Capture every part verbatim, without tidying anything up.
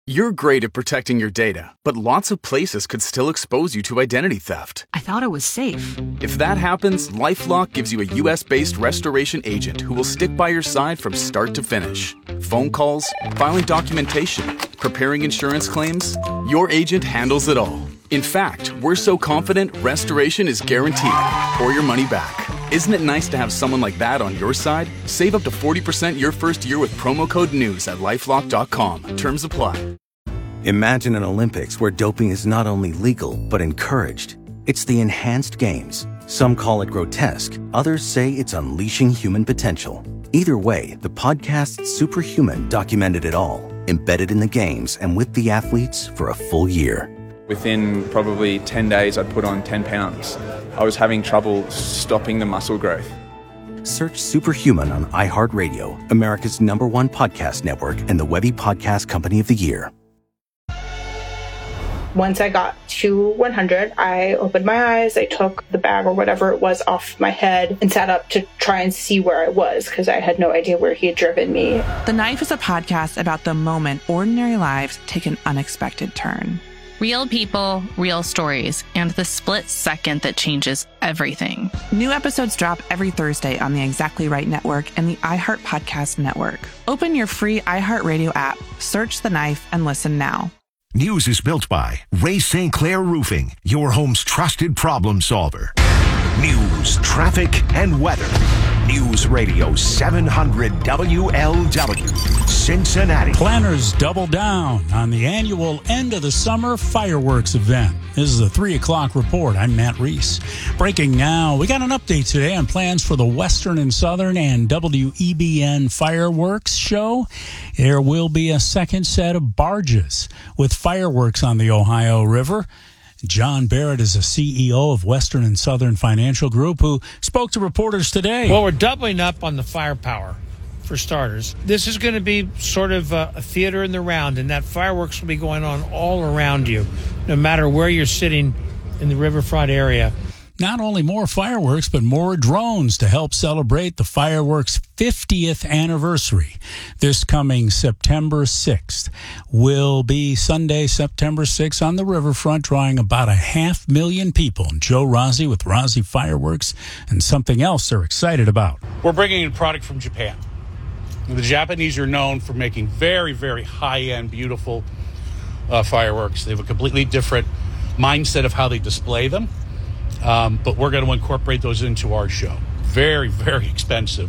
You're great at protecting your data, but lots of places could still expose you to identity theft. I thought it was safe. If that happens, LifeLock gives you a U S-based restoration agent who will stick by your side from start to finish. Phone calls, filing documentation, preparing insurance claims, your agent handles it all. In fact, we're so confident restoration is guaranteed or your money back. Isn't it nice to have someone like that on your side? Save up to forty percent your first year with promo code NEWS at lifelock dot com. Terms apply. Imagine an Olympics where doping is not only legal, but encouraged. It's the enhanced games. Some call it grotesque. Others say it's unleashing human potential. Either way, the podcast Superhuman documented it all, embedded in the games and with the athletes for a full year. Within probably ten days, I'd put on ten pounds. I was having trouble stopping the muscle growth. Search Superhuman on iHeartRadio, America's number one podcast network and the Webby Podcast Company of the Year. Once I got to one hundred, I opened my eyes, I took the bag or whatever it was off my head and sat up to try and see where I was because I had no idea where he had driven me. The Knife is a podcast about the moment ordinary lives take an unexpected turn. Real people, real stories, and the split second that changes everything. New episodes drop every Thursday on the Exactly Right Network and the iHeart Podcast Network. Open your free iHeartRadio app, search The Knife, and listen now. News is built by Ray Saint Clair Roofing, your home's trusted problem solver. News, traffic, and weather. News Radio seven hundred W L W, Cincinnati. Planners double down on the annual end of the summer fireworks event. This is a three o'clock report. I'm Matt Reese. Breaking now, we got an update today on plans for the Western and Southern and W E B N fireworks show. There will be a second set of barges with fireworks on the Ohio River. John Barrett is the C E O of Western and Southern Financial Group, who spoke to reporters today. Well, we're doubling up on the firepower, for starters. This is going to be sort of a, a theater in the round, and that fireworks will be going on all around you, no matter where you're sitting in the riverfront area. Not only more fireworks, but more drones to help celebrate the fireworks' fiftieth anniversary. This coming September sixth will be Sunday, September sixth on the riverfront, drawing about a half million people. And Joe Rossi with Rossi Fireworks and something else they're excited about. We're bringing in a product from Japan. The Japanese are known for making very, very high-end, beautiful uh, fireworks. They have a completely different mindset of how they display them. Um, but we're going to incorporate those into our show. Very, very expensive.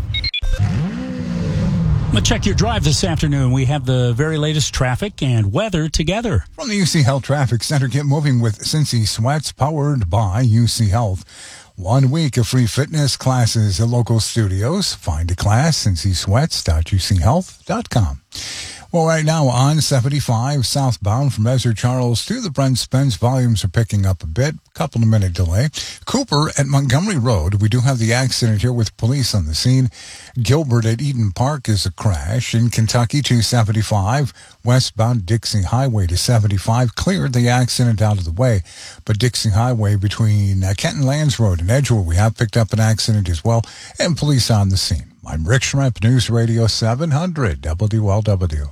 Let's check your drive this afternoon. We have the very latest traffic and weather together. From the U C Health Traffic Center, get moving with Cincy Sweats, powered by U C Health. One week of free fitness classes at local studios. Find a class, cincy sweats dot u c health dot com. Well, right now on seventy-five southbound from Ezra Charles to the Brent Spence, volumes are picking up a bit. Couple of minute delay. Cooper at Montgomery Road. We do have the accident here with police on the scene. Gilbert at Eden Park is a crash. In Kentucky, two seventy-five westbound Dixie Highway to seventy-five. Cleared the accident out of the way. But Dixie Highway between uh, Kenton Lands Road and Edgewood, we have picked up an accident as well. And police on the scene. I'm Rick Schrepp, News Radio seven hundred W L W.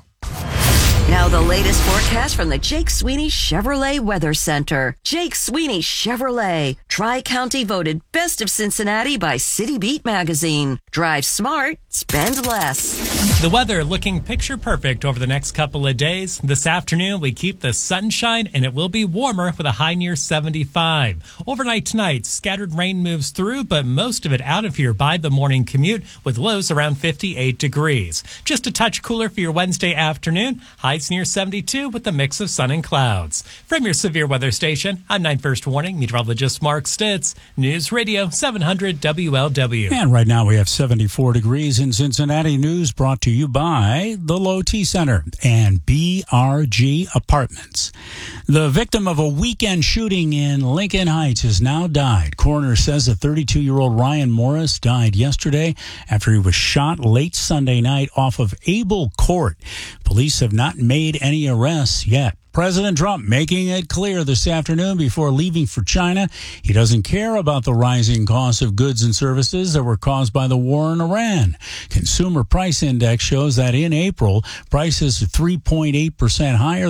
Now the latest forecast from the Jake Sweeney Chevrolet Weather Center. Jake Sweeney Chevrolet. Tri-County voted Best of Cincinnati by City Beat magazine. Drive smart, spend less. The weather looking picture perfect over the next couple of days. This afternoon, we keep the sunshine and it will be warmer with a high near seventy-five. Overnight tonight, scattered rain moves through, but most of it out of here by the morning commute with lows around fifty-eight degrees. Just a touch cooler for your Wednesday afternoon. Highs near seventy-two with a mix of sun and clouds. From your severe weather station, I'm nine First Warning meteorologist Mark Stitz. News Radio seven hundred W L W. And right now we have seventy-four degrees in Cincinnati. News brought to you by the Low T Center and B R G Apartments. The victim of a weekend shooting in Lincoln Heights has now died. Coroner says a thirty-two-year-old Ryan Morris died yesterday after he was shot late Sunday night off of Abel Court. Police have not made any arrests yet. President Trump making it clear this afternoon before leaving for China he doesn't care about the rising cost of goods and services that were caused by the war in Iran. Consumer Price Index shows that in April, prices are three point eight percent higher